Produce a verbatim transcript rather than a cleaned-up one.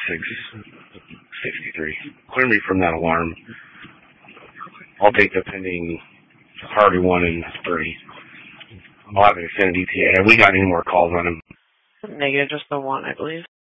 six sixty-three. Clear me from that alarm. I'll take the pending Harvey one and three. I'll have an extended E T A. Have we got any more calls on him? Negative, just the one, I believe.